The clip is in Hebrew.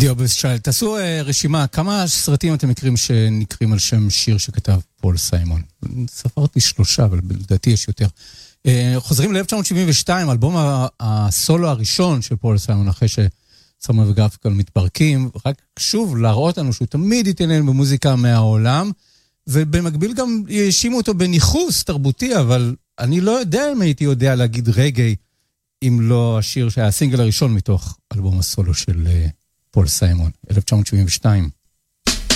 דיובס שואל, תעשו רשימה, כמה סרטים אתם מכירים שנקרים על שם שיר שכתב פול סיימון? ספרתי 3, אבל לדעתי יש יותר. חוזרים ל-1972, אלבום הסולו הראשון של פול סיימון, אחרי שסיימון וגרפיקל מתפרקים, רק שוב להראות לנו שהוא תמיד התעניין במוזיקה מהעולם, ובמקביל גם יאשימו אותו בניחוס תרבותי, אבל אני לא יודע אם הייתי יודע להגיד רגעי, אם לא השיר שהיה הסינגל הראשון מתוך אלבום הסולו של פול סיימון, 1972.